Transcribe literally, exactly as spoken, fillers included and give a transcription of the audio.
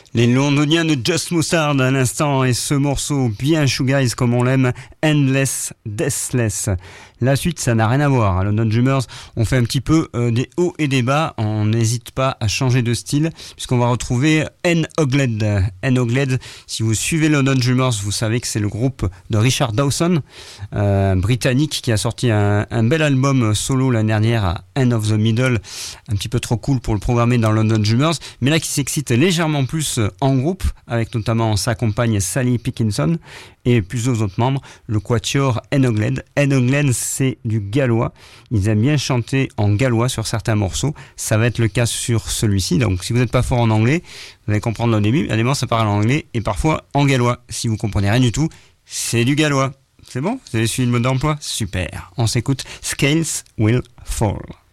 Les Londoniens de Just Mustard à l'instant et ce morceau bien shoegaze comme on l'aime, Endless Deathless. La suite, ça n'a rien à voir. À London Drummers, on fait un petit peu euh, des hauts et des bas. On n'hésite pas à changer de style puisqu'on va retrouver N Ogledd. N Ogledd, si vous suivez London Drummers, vous savez que c'est le groupe de Richard Dawson, euh, britannique, qui a sorti un, un bel album solo l'année dernière à End of the Middle, un petit peu trop cool pour le programmer dans London Drummers, mais là qui s'excite légèrement plus en groupe, avec notamment sa compagne Sally Pickinson et plusieurs autres membres, le quatuor N Ogledd. N Ogledd, c'est du gallois. Ils aiment bien chanter en gallois sur certains morceaux. Ça va être le cas sur celui-ci. Donc, si vous n'êtes pas fort en anglais, vous allez comprendre au début. Évidemment, ça parle en anglais et parfois en gallois. Si vous comprenez rien du tout, c'est du gallois. C'est bon? Vous avez suivi le mode d'emploi? Super. On s'écoute Scales Will Fall.